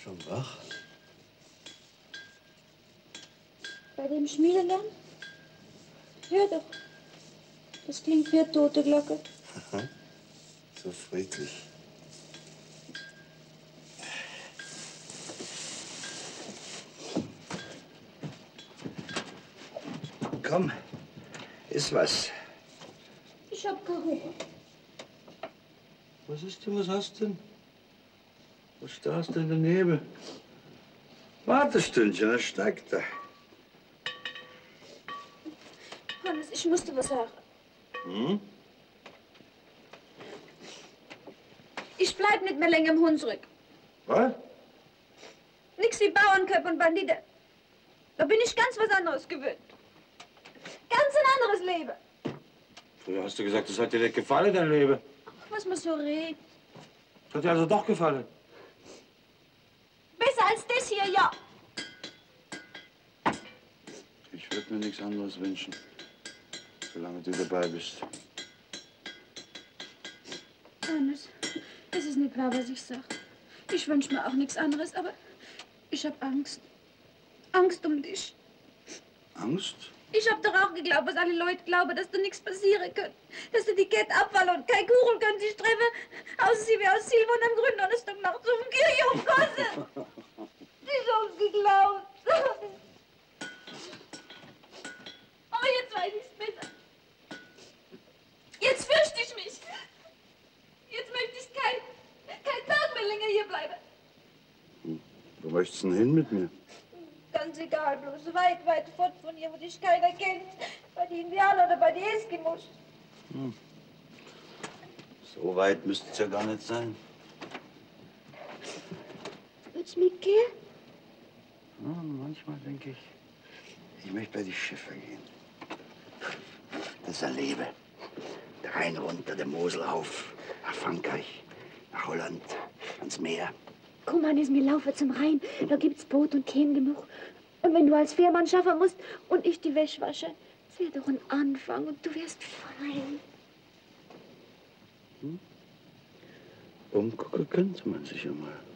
Schon wach? Bei dem Schmiedelern? Hör doch. Das klingt wie eine tote Glocke. So friedlich. Komm, iss was. Ich hab keinen Hunger. Was ist denn, was hast du denn? Was starrst du in den Nebel? Warte ein Stündchen, dann steigt er. Hannes, ich muss dir was sagen. Hm? Ich bleib nicht mehr länger im Hunsrück. Was? Nix wie Bauernköpfe und Banditen. Da bin ich ganz was anderes gewöhnt. Ganz ein anderes Leben. Früher hast du gesagt, das hat dir nicht gefallen, dein Leben. Was man so redet. Das hat dir also doch gefallen. Besser als das hier, ja. Ich würde mir nichts anderes wünschen, solange du dabei bist. Hannes, es ist nicht wahr, was ich sag. Ich wünsche mir auch nichts anderes, aber ich hab Angst. Angst um dich. Angst? Ich hab doch auch geglaubt, was alle Leute glauben, dass da nichts passieren kann. Dass du die Kette abfallen und kein Kuchen können sich treffen, außer sie wie aus Silber und am grünen Donnerstag nachts auf dem Kirchhof kosten. Ich hab's geglaubt. Aber jetzt weiß ich's besser. Jetzt fürchte ich mich. Jetzt möchte ich kein Tag mehr länger hier bleiben. Wo möchtest du denn hin mit mir? Ganz egal, bloß weit, weit fort von hier, wo dich keiner kennt. Bei den Indianern oder bei den Eskimos. So weit müsste es ja gar nicht sein. Willst du mitgehen? Ja, manchmal denke ich möchte bei die Schiffe gehen. Das erlebe. Der Rhein runter, der Mosel auf, nach Frankreich, nach Holland, ans Meer. Komm, Hannes, wir laufen zum Rhein. Da gibt's Boot und Kähn genug. Und wenn du als Fährmann schaffen musst und ich die Wäsche wasche, das wäre doch ein Anfang und du wärst frei. Umgucken könnte man sich ja mal.